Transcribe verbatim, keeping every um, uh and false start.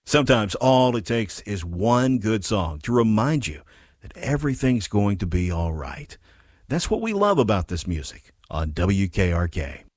Sometimes all it takes is one good song to remind you that everything's going to be all right. That's what we love about this music on W K R K.